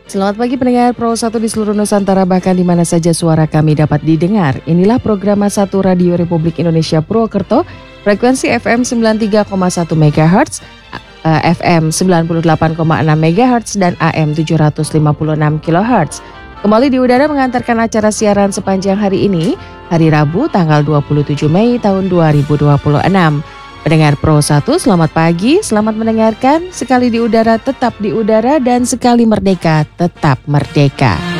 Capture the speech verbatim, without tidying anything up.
Selamat pagi pendengar Pro satu di seluruh Nusantara, bahkan di mana saja suara kami dapat didengar. Inilah program satu Radio Republik Indonesia Purwokerto, frekuensi F M sembilan puluh tiga koma satu megahertz, F M sembilan puluh delapan koma enam megahertz, dan A M tujuh ratus lima puluh enam kilohertz. Kembali di udara mengantarkan acara siaran sepanjang hari ini, hari Rabu tanggal dua puluh tujuh Mei tahun dua ribu dua puluh enam. Pendengar Pro satu, selamat pagi, selamat mendengarkan. Sekali di udara, tetap di udara, dan sekali merdeka, tetap merdeka.